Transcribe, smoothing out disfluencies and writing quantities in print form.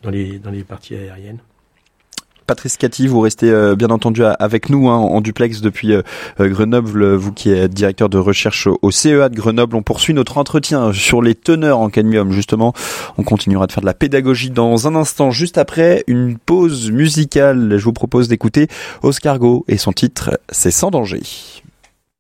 dans les parties aériennes. Patrice Cathy, vous restez bien entendu avec nous en duplex depuis Grenoble, vous qui êtes directeur de recherche au CEA de Grenoble. On poursuit notre entretien sur les teneurs en cadmium. Justement, on continuera de faire de la pédagogie dans un instant, juste après une pause musicale. Je vous propose d'écouter Oscar Go et son titre, c'est Sans danger.